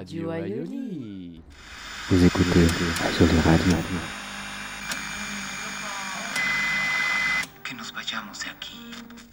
Radio Aioli. Vous écoutez Aioli Radio. Que nos vayamos de aquí.